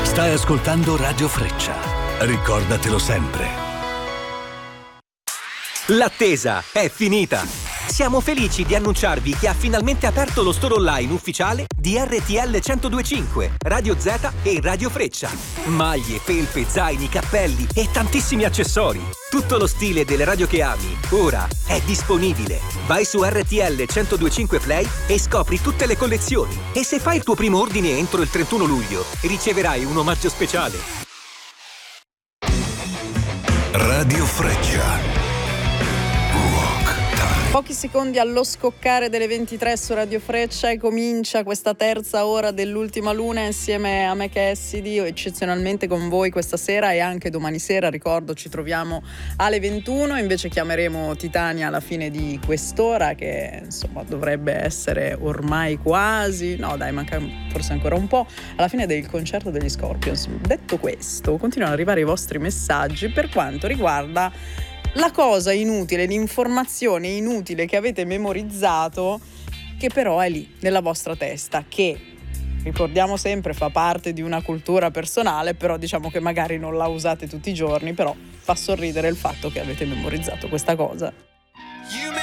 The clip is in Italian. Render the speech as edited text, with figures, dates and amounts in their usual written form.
Stai ascoltando Radio Freccia. Ricordatelo sempre. L'attesa è finita! Siamo felici di annunciarvi che ha finalmente aperto lo store online ufficiale di RTL 102.5, Radio Z e Radio Freccia. Maglie, felpe, zaini, cappelli e tantissimi accessori. Tutto lo stile delle radio che ami, ora è disponibile. Vai su RTL 102.5 Play e scopri tutte le collezioni. E se fai il tuo primo ordine entro il 31 luglio, riceverai un omaggio speciale. Radio Freccia. Pochi secondi allo scoccare delle 23 su Radio Freccia e comincia questa terza ora dell'Ultima Luna insieme a me che è Cassidy, eccezionalmente con voi questa sera e anche domani sera, ricordo ci troviamo alle 21, invece chiameremo Titania alla fine di quest'ora che insomma dovrebbe essere ormai quasi, no dai manca forse ancora un po', alla fine del concerto degli Scorpions. Detto questo, continuano ad arrivare i vostri messaggi per quanto riguarda la cosa inutile, l'informazione inutile che avete memorizzato, che però è lì, nella vostra testa, che, ricordiamo sempre, fa parte di una cultura personale, però diciamo che magari non la usate tutti i giorni, però fa sorridere il fatto che avete memorizzato questa cosa.